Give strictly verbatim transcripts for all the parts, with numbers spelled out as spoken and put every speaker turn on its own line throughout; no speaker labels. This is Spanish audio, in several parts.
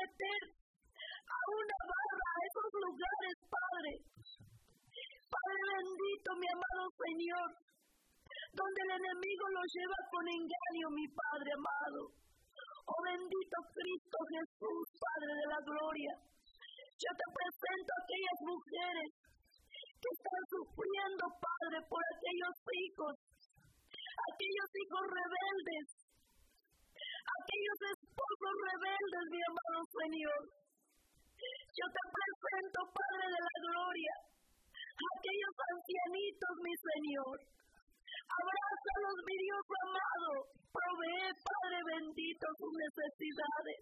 meter a una barra a esos lugares, Padre. Padre bendito, mi amado Señor, donde el enemigo lo lleva con engaño, mi Padre amado. Oh bendito Cristo Jesús, Padre de la gloria. Yo te presento a aquellas mujeres que están sufriendo, Padre, por aquellos hijos, aquellos hijos rebeldes, aquellos esposos rebeldes, mi amado Señor. Yo te presento, Padre de la gloria, aquellos ancianitos, mi Señor. Abrázalos, mi Dios amado. Provee, Padre bendito, sus necesidades.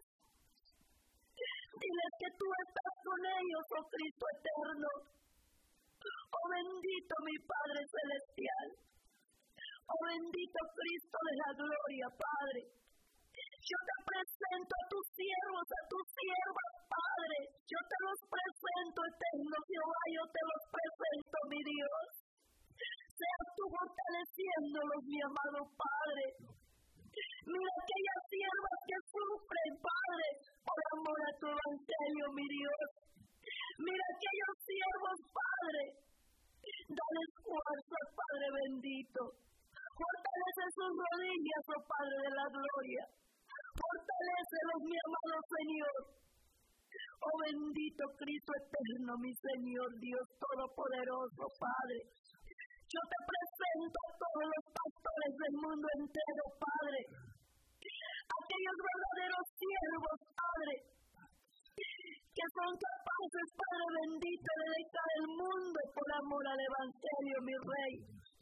Diles que tú estás con ellos, oh Cristo eterno. Oh bendito mi Padre celestial. Oh bendito Cristo de la gloria, Padre. Yo te presento a tus siervos, a tus siervas, Padre. Yo te los presento, eterno Jehová, yo te los presento, mi Dios. Seas tú fortaleciéndolos, mi amado Padre. Mira aquellas siervas que sufren, Padre, por amor a tu evangelio, mi Dios. Mira aquellos siervos, Padre. Dales fuerza, Padre bendito. Fortalece sus rodillas, oh Padre de la gloria. Fortalécelos, mi amado Señor. Oh bendito Cristo eterno, mi Señor, Dios todopoderoso, Padre. Yo te presento a todos los pastores del mundo entero, Padre. Aquellos verdaderos siervos, Padre, que son capaces, Padre bendito, de dejar el mundo por amor al evangelio, mi Rey.